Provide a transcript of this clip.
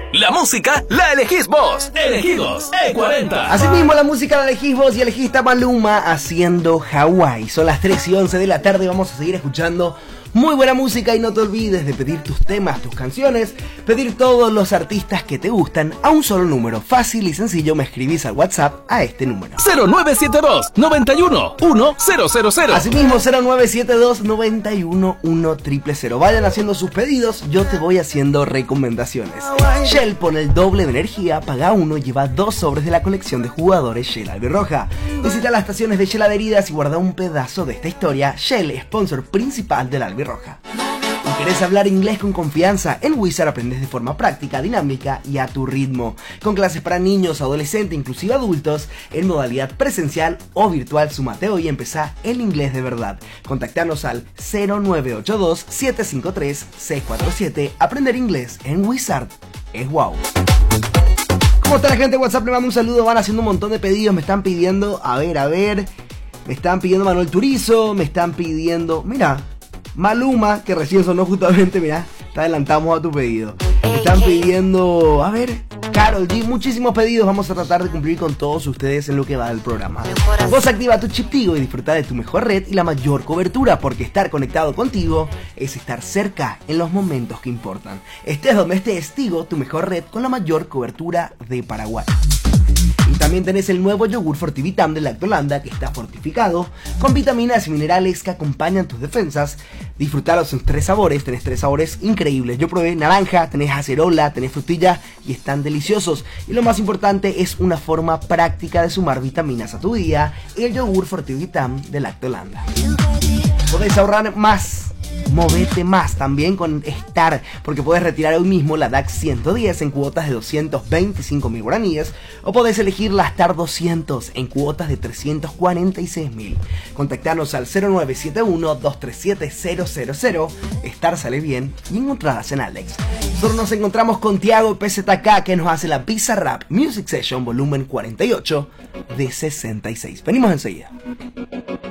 La música la elegís vos. Elegidos E40. Asimismo, la música la elegís vos y elegiste a Maluma haciendo Hawái. Son las 3:11 de la tarde. Vamos a seguir escuchando muy buena música y no te olvides de pedir tus temas, tus canciones, pedir todos los artistas que te gustan a un solo número. Fácil y sencillo, me escribís al WhatsApp a este número. 0972 91 1000. Asimismo, 0972 91 1000. Vayan haciendo sus pedidos, yo te voy haciendo recomendaciones. Shell pone el doble de energía, paga uno y lleva 2 sobres de la colección de jugadores Shell Albirroja. Visita las estaciones de Shell adheridas y guarda un pedazo de esta historia. Shell, sponsor principal del Albirroja. Si querés hablar inglés con confianza, en Wizard aprendes de forma práctica, dinámica y a tu ritmo. Con clases para niños, adolescentes, inclusive adultos, en modalidad presencial o virtual. Súmate hoy y empezá el inglés de verdad. Contactanos al 0982 753 647. Aprender inglés en Wizard es wow. ¿Cómo está la gente de WhatsApp? Le mando un saludo, van haciendo un montón de pedidos, me están pidiendo, a ver, me están pidiendo Manuel Turizo, me están pidiendo, mira, Maluma, que recién sonó justamente, mira, te adelantamos a tu pedido. Me están pidiendo, a ver, Karol G, muchísimos pedidos, vamos a tratar de cumplir con todos ustedes en lo que va del programa. Vos activa tu chip Tigo y disfruta de tu mejor red y la mayor cobertura, porque estar conectado contigo es estar cerca en los momentos que importan. Estés donde estés, Tigo, tu mejor red con la mayor cobertura de Paraguay. Y también tenés el nuevo yogur Fortivitam de Lactolanda, que está fortificado con vitaminas y minerales que acompañan tus defensas. Disfrutalos en 3 sabores, tenés 3 sabores increíbles. Yo probé naranja, tenés acerola, tenés frutilla y están deliciosos. Y lo más importante es una forma práctica de sumar vitaminas a tu día, el yogur Fortivitam de Lactolanda. Podés ahorrar más. Movete más también con Star, porque puedes retirar hoy mismo la DAX 110 en cuotas de 225.000 guaraníes o podés elegir la Star 200 en cuotas de 346.000. Contactanos al 0971-237-000. Star sale bien y encontrarás en Alex. Nosotros nos encontramos con Tiago PZK, que nos hace la Bizarrap Music Session volumen 48 de 66. Venimos enseguida.